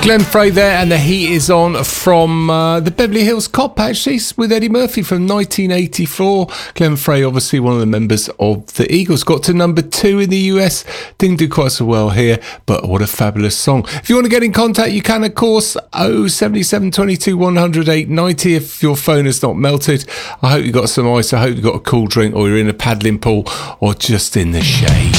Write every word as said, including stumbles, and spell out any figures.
Glenn Frey there, and the heat is on from uh, the Beverly Hills Cop, actually, with Eddie Murphy from nineteen eighty-four. Glenn Frey, obviously one of the members of the Eagles, got to number two in the U S. Didn't do quite so well here, but what a fabulous song. If you want to get in contact, you can, of course, oh seven seven, two two, one hundred, eight ninety if your phone has not melted. I hope you got some ice, I hope you got a cool drink, or you're in a paddling pool, or just in the shade.